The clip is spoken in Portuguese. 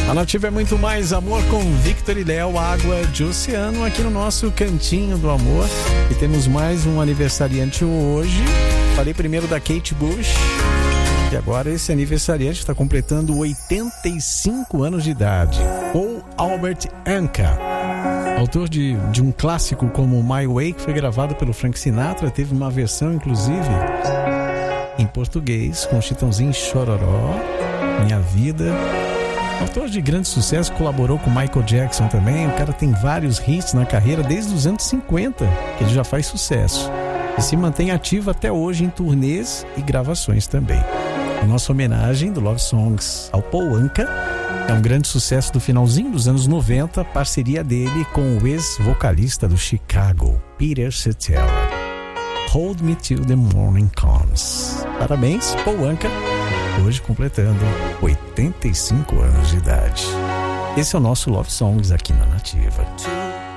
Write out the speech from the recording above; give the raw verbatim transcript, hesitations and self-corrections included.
A Nativa é muito mais amor com Victor e Léo, Água de Oceano, aqui no nosso Cantinho do Amor. E temos mais um aniversariante hoje. Falei primeiro da Kate Bush. E agora esse aniversariante está completando oitenta e cinco anos de idade. Paul Albert Anka, autor de, de um clássico como My Way, que foi gravado pelo Frank Sinatra. Teve uma versão, inclusive, em português, com Chitãozinho e Chororó, Minha Vida. Autor de grande sucesso, colaborou com Michael Jackson também. O cara tem vários hits na carreira desde os anos cinquenta, que ele já faz sucesso. E se mantém ativo até hoje em turnês e gravações também. A nossa homenagem do Love Songs ao Paul Anka é um grande sucesso do finalzinho dos anos noventa, parceria dele com o ex-vocalista do Chicago, Peter Cetera. Hold Me Till the Morning Comes. Parabéns, Paul Anka, hoje completando oitenta e cinco anos de idade. Esse é o nosso Love Songs aqui na Nativa.